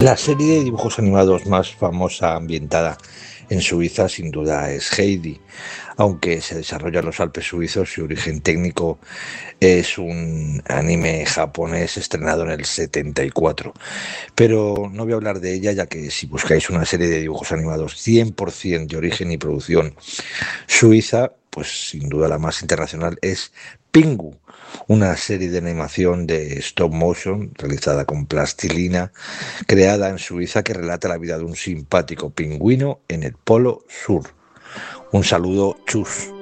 La serie de dibujos animados más famosa ambientada en Suiza sin duda es Heidi. Aunque se desarrolla en los Alpes suizos, su origen técnico es un anime japonés estrenado en el 74. Pero no voy a hablar de ella, ya que si buscáis una serie de dibujos animados 100% de origen y producción suiza, pues sin duda la más internacional es Pingu, una serie de animación de stop motion realizada con plastilina, creada en Suiza, que relata la vida de un simpático pingüino en el Polo Sur. Un saludo, chus.